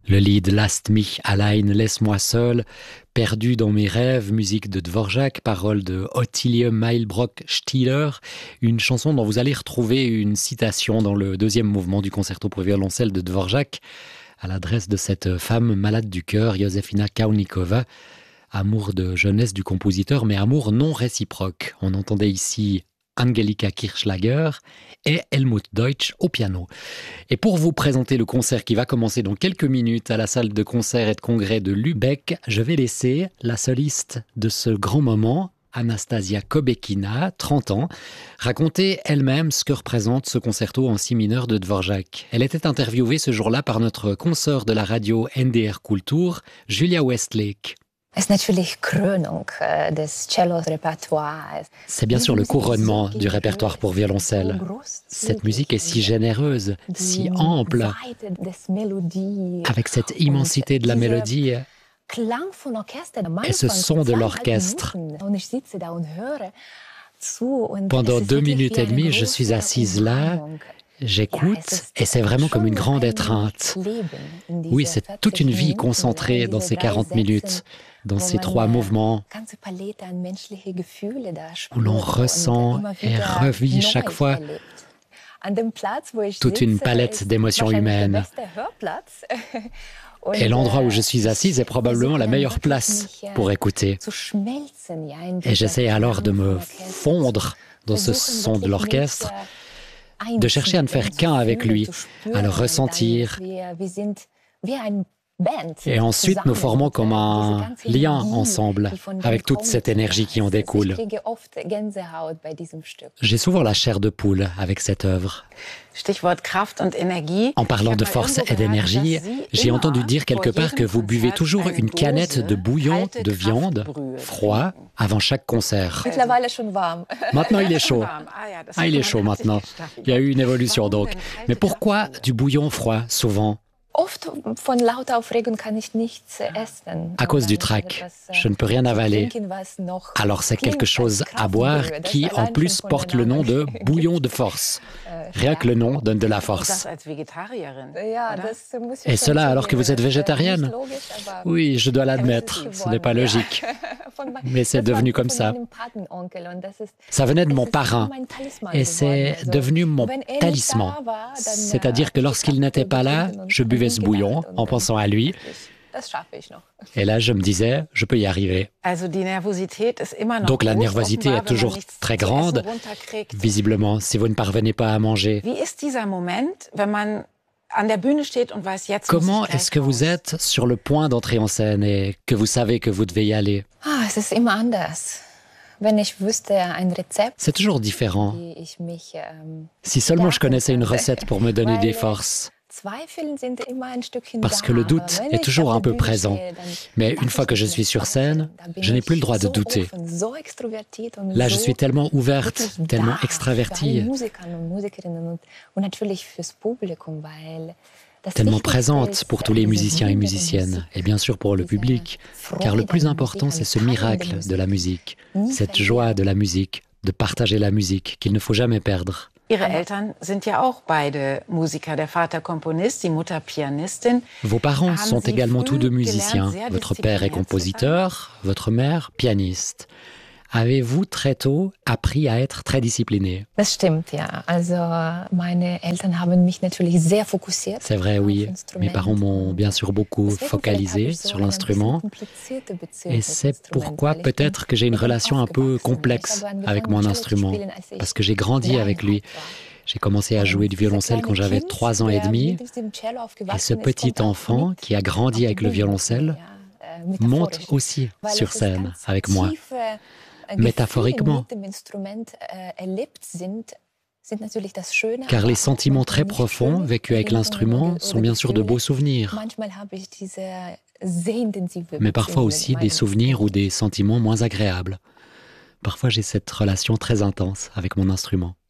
Le Lied Lasst mich allein, laisse-moi seul, perdu dans mes rêves, musique de Dvorak, paroles de Ottilie Meilbrock-Stieler, une chanson dont vous allez retrouver une citation dans le deuxième mouvement du concerto pour violoncelle de Dvorak, à l'adresse de cette femme malade du cœur, Josefina Kaunikova. Amour de jeunesse du compositeur, mais amour non réciproque. On entendait ici Angelika Kirchschlager et Helmut Deutsch au piano. Et pour vous présenter le concert qui va commencer dans quelques minutes à la salle de concert et de congrès de Lübeck, je vais laisser la soliste de ce grand moment, Anastasia Kobekina, 30 ans, raconter elle-même ce que représente ce concerto en si mineur de Dvorak. Elle était interviewée ce jour-là par notre consoeur de la radio NDR Kultur, Julia Westlake. C'est bien sûr le couronnement du répertoire pour violoncelle. Cette musique est si généreuse, si ample, avec cette immensité de la mélodie et ce son de l'orchestre. Pendant 2 minutes et demie, je suis assise là, j'écoute et c'est vraiment comme une grande étreinte. Oui, c'est toute une vie concentrée dans ces 40 minutes. Dans ces 3 mouvements, où l'on ressent et revit chaque fois toute une palette d'émotions humaines. Et l'endroit où je suis assise est probablement la meilleure place pour écouter. Et j'essaie alors de me fondre dans ce son de l'orchestre, de chercher à ne faire qu'un avec lui, à le ressentir. Et ensuite, nous formons comme un lien ensemble, avec toute cette énergie qui en découle. J'ai souvent la chair de poule avec cette œuvre. En parlant de force et d'énergie, j'ai entendu dire quelque part que vous buvez toujours une canette de bouillon de viande froid avant chaque concert. Maintenant, il est chaud. Ah, il est chaud maintenant. Il y a eu une évolution donc. Mais pourquoi du bouillon froid, souvent ? À cause du trac, je ne peux rien avaler. Alors c'est quelque chose à boire qui, en plus, porte le nom de bouillon de force. Rien que le nom donne de la force. Et cela alors que vous êtes végétarienne ? Oui, je dois l'admettre, ce n'est pas logique. Mais c'est devenu comme ça. Ça venait de mon parrain et c'est devenu mon talisman. C'est-à-dire que lorsqu'il n'était pas là, je buvais ce bouillon en pensant à lui. Et là, je me disais, je peux y arriver. Donc la nervosité est toujours très grande. Visiblement, si vous ne parvenez pas à manger. Comment est-ce que vous êtes sur le point d'entrer en scène et que vous savez que vous devez y aller ? C'est toujours différent. Si seulement je connaissais une recette pour me donner des forces. Parce que le doute est toujours un peu présent. Mais une fois que je suis sur scène, je n'ai plus le droit de douter. Là, je suis tellement ouverte, tellement extravertie, tellement présente pour tous les musiciens et musiciennes, et bien sûr pour le public, car le plus important, c'est ce miracle de la musique, cette joie de la musique, de partager la musique, qu'il ne faut jamais perdre. Vos parents sont également tous 2 musiciens. Votre père est compositeur, votre mère pianiste. Avez-vous très tôt appris à être très discipliné ? C'est vrai, oui. Mes parents m'ont bien sûr beaucoup focalisé sur l'instrument. Et c'est pourquoi peut-être que j'ai une relation un peu complexe avec mon instrument. Parce que j'ai grandi avec lui. J'ai commencé à jouer du violoncelle quand j'avais 3 ans et demi. Et ce petit enfant qui a grandi avec le violoncelle monte aussi sur scène avec moi. Métaphoriquement. Car les sentiments très profonds vécus avec l'instrument sont bien sûr de beaux souvenirs. Mais parfois aussi des souvenirs ou des sentiments moins agréables. Parfois j'ai cette relation très intense avec mon instrument.